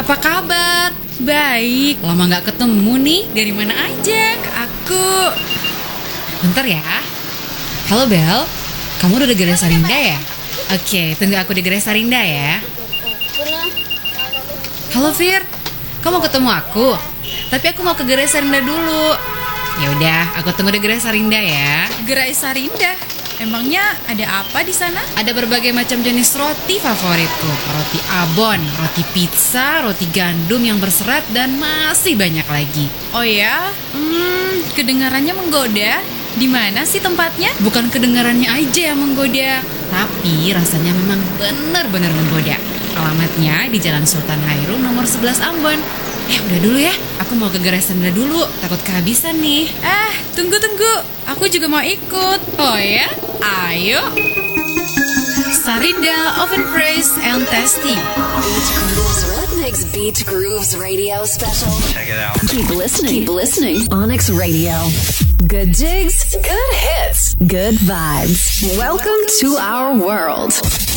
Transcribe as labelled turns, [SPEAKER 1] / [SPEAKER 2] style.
[SPEAKER 1] Apa kabar? Baik. Lama gak ketemu nih. Dari mana aja? Aku... Bentar ya. Halo Bel, kamu udah di Gerai Sarinda ya? Oke, tunggu aku di Gerai Sarinda ya. Halo Fir, kamu mau ketemu aku? Tapi aku mau ke Gerai Sarinda dulu. Ya udah, aku tunggu di Gerai Sarinda ya.
[SPEAKER 2] Gerai Sarinda? Emangnya ada apa di sana?
[SPEAKER 1] Ada berbagai macam jenis roti favoritku. Roti abon, roti pizza, roti gandum yang berserat, dan masih banyak lagi.
[SPEAKER 2] Oh ya? Kedengarannya menggoda. Di mana sih tempatnya?
[SPEAKER 1] Bukan kedengarannya aja yang menggoda, tapi rasanya memang benar-benar menggoda. Alamatnya di Jalan Sultan Hairum nomor 11 Ambon. Udah dulu ya, aku mau ke Gerai Sarinda dulu, takut kehabisan nih.
[SPEAKER 2] Tunggu. Aku juga mau ikut.
[SPEAKER 1] Oh ya? Ayo. Sarinda Oven Fresh and Tasty.
[SPEAKER 3] Beach Grooves, what makes Beach Grooves Radio special?
[SPEAKER 4] Check it out.
[SPEAKER 3] Keep listening. Onyx Radio. Good jigs, good hits, good vibes. Welcome to our world.